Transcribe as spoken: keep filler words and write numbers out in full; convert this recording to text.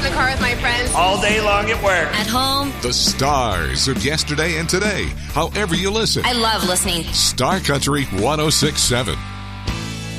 the car with my friends. All day long at work. At home. The stars of yesterday and today. However you listen. I love listening. Star Country one oh six point seven.